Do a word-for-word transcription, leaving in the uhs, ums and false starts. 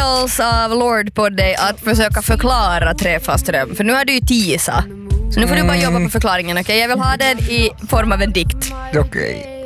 Trials av Lord på dig att försöka förklara trefast dröm. För nu har du ju tisa. Så nu får du bara jobba på förklaringen, okej? Okay? Jag vill ha den i form av en dikt. Okej. Okay.